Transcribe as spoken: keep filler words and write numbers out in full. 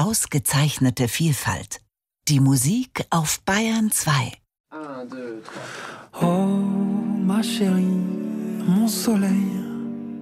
ausgezeichnete Vielfalt. Die Musik auf Bayern zwei. Oh, ma chérie, mon soleil.